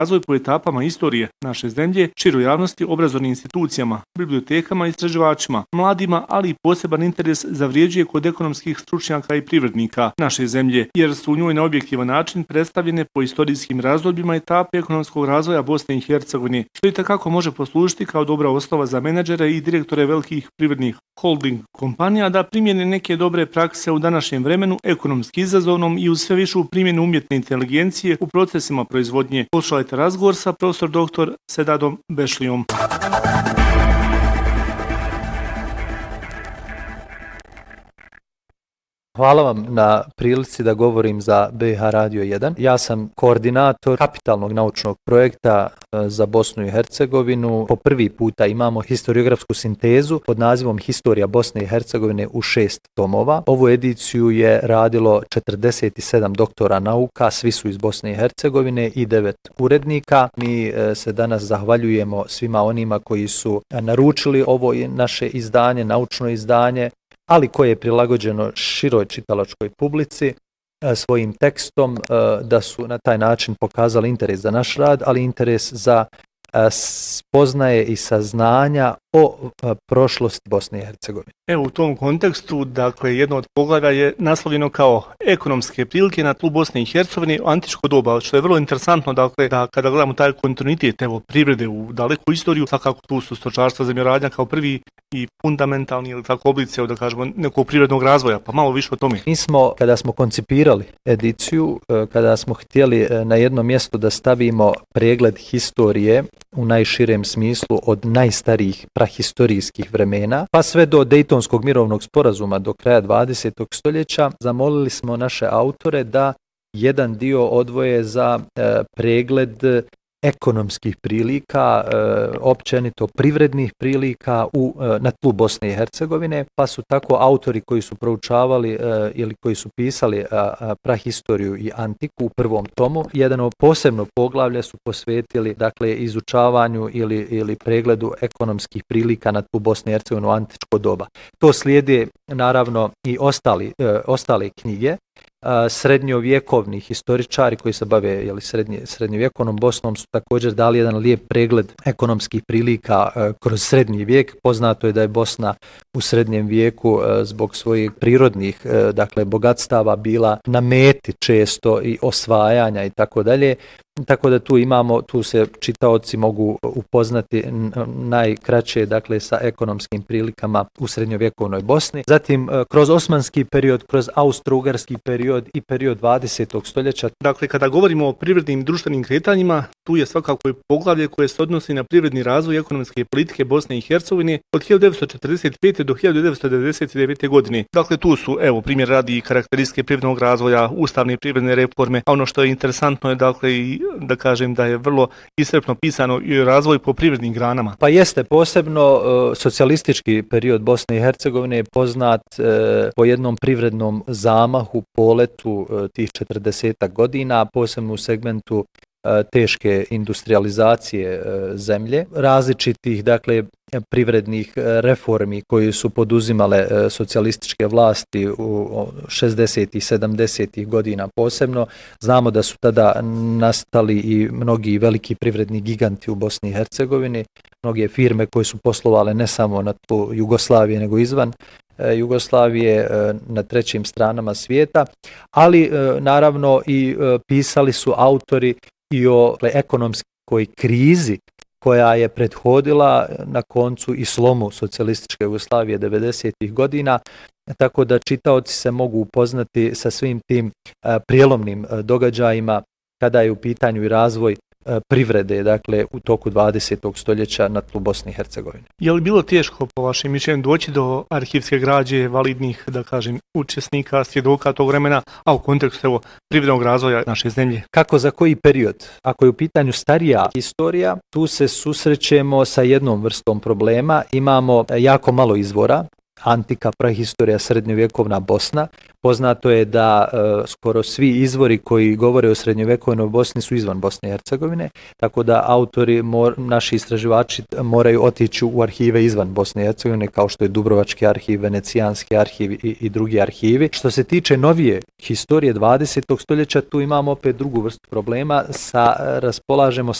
razvoj po etapama istorije naše zemlje, široj javnosti, obrazovnim institucijama, bibliotekama i istraživačima, mladima, ali i poseban interes zavrijeđuje kod ekonomskih stručnjaka i privrednika naše zemlje, jer su u njoj na objektivan način predstavljene po istorijskim razdobljima etape ekonomskog razvoja Bosne i Hercegovine, što i takako može poslužiti kao dobra osnova za menadžere i direktore velikih privrednih holding kompanija da primjene neke dobre prakse u današnjem vremenu, ekonomski izazovnom i uz sve višu primjenu umjetne inteligencije u procesima proizvodnje. Poslušajte razgovor sa profesor dr. Sedadom Bešlijom. Hvala vam na prilici da govorim za BiH Radio 1. Ja sam koordinator kapitalnog naučnog projekta za Bosnu i Hercegovinu. Po prvi puta imamo historiografsku sintezu pod nazivom Historija Bosne i Hercegovine u 6 tomova. Ovu ediciju je radilo 47 doktora nauka, svi su iz Bosne i Hercegovine i 9 urednika. Mi se danas zahvaljujemo svima onima koji su naručili ovo naše izdanje, naučno izdanje, ali koje je prilagođeno široj čitalačkoj publici svojim tekstom, da su na taj način pokazali interes za naš rad, ali interes za spoznaje i saznanja o prošlosti Bosne i Hercegovine. Evo u tom kontekstu, dakle, jedno od poglavlja je naslovljeno kao ekonomske prilike na tlu Bosne i Hercegovine u antičko doba, što je vrlo interesantno, dakle, da kada gledamo taj kontinuitet privrede u daleku istoriju, svakako tu su stočarstvo, zemljoradnja kao prvi i fundamentalni ili tako oblici, da kažemo, nekog privrednog razvoja, pa malo više o tome. Mi smo, kada smo koncipirali ediciju, kada smo htjeli na jedno mjesto da stavimo pregled historije u najširem smislu od najstarijih prahistorijskih vremena, pa sve do Dejtonskog mirovnog sporazuma do kraja 20. stoljeća, zamolili smo naše autore da jedan dio odvoje za pregled ekonomskih prilika, općenito privrednih prilika na tlu Bosne i Hercegovine, pa su tako autori koji su proučavali ili koji su pisali prahistoriju i antiku u prvom tomu, jedno posebno poglavlje su posvetili, dakle, izučavanju ili pregledu ekonomskih prilika na tlu Bosne i Hercegovine u antičko doba. To slijede naravno i ostale knjige. Srednjovjekovni historičari koji se bave srednjovjekovnom Bosnom su također dali jedan lijep pregled ekonomskih prilika kroz srednji vijek. Poznato je da je Bosna u srednjem vijeku zbog svojih prirodnih bogatstava bila na meti često i osvajanja i tako dalje. Tako da tu se čitaoci mogu upoznati najkraće, dakle, sa ekonomskim prilikama u srednjovjekovnoj Bosni. Zatim, kroz osmanski period, kroz austro-ugarski period i period 20. stoljeća. Dakle, kada govorimo o privrednim i društvenim kretanjima, tu je svakako i poglavlje koje se odnosi na privredni razvoj ekonomske politike Bosne i Hercegovine od 1945. do 1999. godine. Dakle, tu su, evo, primjer radi karakteristike privrednog razvoja, ustavne privredne reforme, a ono što je interesantno je, dakle, i da kažem da je vrlo iscrpno pisano i razvoj po privrednim granama. Pa jeste, posebno socijalistički period Bosne i Hercegovine je poznat po jednom privrednom zamahu, poletu tih 40 godina, posebno u segmentu teške industrializacije zemlje, različitih, dakle, privrednih reformi koji su poduzimale socijalističke vlasti u 60. i 70. godina posebno. Znamo da su tada nastali i mnogi veliki privredni giganti u Bosni i Hercegovini, mnoge firme koje su poslovale ne samo na tlu Jugoslavije nego izvan Jugoslavije na trećim stranama svijeta, ali naravno i pisali su autori i o ekonomskoj krizi koja je prethodila na koncu i slomu socijalističke Jugoslavije 90. godina, tako da čitaoci se mogu upoznati sa svim tim prijelomnim događajima kada je u pitanju i razvoj privrede, dakle, u toku 20. stoljeća na tlu Bosne i Hercegovine. Je li bilo teško, po vašem mišljenju, doći do arhivske građe validnih, da kažem, učesnika, svjedoka tog vremena, a u kontekstu privrednog razvoja naše zemlje? Kako za koji period? Ako je u pitanju starija historija, tu se susrećemo sa jednom vrstom problema. Imamo jako malo izvora, antika, prahistorija, srednjovjekovna Bosna. Poznato je da skoro svi izvori koji govore o srednjovekovnoj Bosni su izvan Bosne i Hercegovine, tako da autori, naši istraživači moraju otići u arhive izvan Bosne i Hercegovine, kao što je Dubrovački arhiv, Venecijanski arhiv i drugi arhivi. Što se tiče novije historije 20. stoljeća, tu imamo opet drugu vrstu problema, raspolažemo